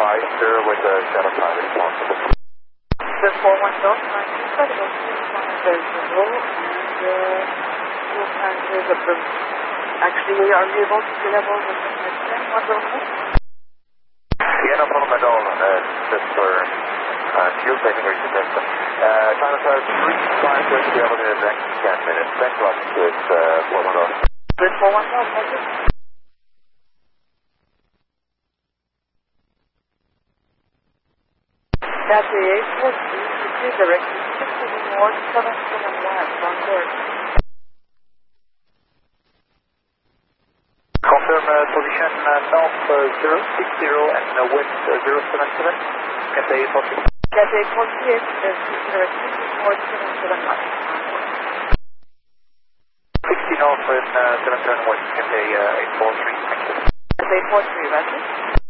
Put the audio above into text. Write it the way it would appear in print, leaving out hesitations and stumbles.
advisor with a shadow pilot if possible. The 410, incredible, there's the roll and fuel tank is approved. Actually, are you able to level the connection? What will it? Yeah, no problem at all. Just for fuel taking reason system. China Tower 35 going to be able to the next 10 minutes. Thanks a lot. It's 410. Good 410, thank you. Cathay Airport, please directly 60 North 771 from there. Confirm position north 060 and wind 077. Cathay 48. Cathay 48, please directly North 771. 60 north and 77 west, Cathay 843. Thank you. Cathay 43, right?